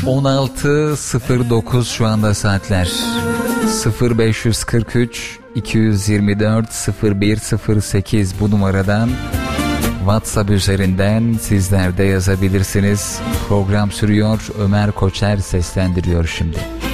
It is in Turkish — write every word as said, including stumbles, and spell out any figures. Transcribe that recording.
on altı sıfır dokuz şu anda saatler. sıfır beş kırk üç iki yirmi dört sıfır bir sıfır sekiz bu numaradan WhatsApp üzerinden sizler de yazabilirsiniz. Program sürüyor. Ömer Koçer seslendiriyor şimdi.